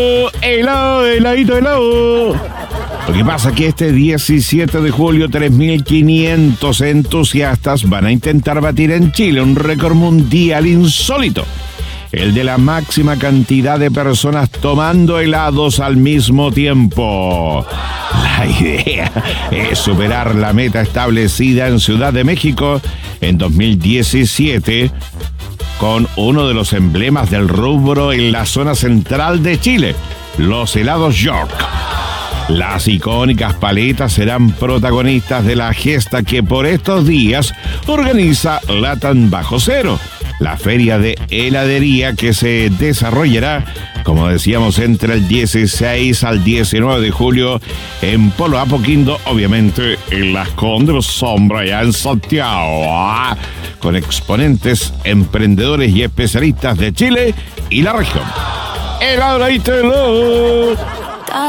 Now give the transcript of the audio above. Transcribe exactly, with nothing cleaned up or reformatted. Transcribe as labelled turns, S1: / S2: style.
S1: Helado, heladito, helado. Lo que pasa es que este diecisiete de julio, tres mil quinientos entusiastas van a intentar batir en Chile un récord mundial insólito. El de la máxima cantidad de personas tomando helados al mismo tiempo. La idea es superar la meta establecida en Ciudad de México en dos mil diecisiete con uno de los emblemas del rubro en la zona central de Chile, los helados York. Las icónicas paletas serán protagonistas de la gesta que por estos días organiza Latam Bajo Cero, la feria de heladería que se desarrollará, como decíamos, entre el dieciséis al diecinueve de julio en Polo Apoquindo, obviamente en Las Condes Sombra, allá en Santiago, ¿ah? Con exponentes, emprendedores y especialistas de Chile y la región. ¡Heladito!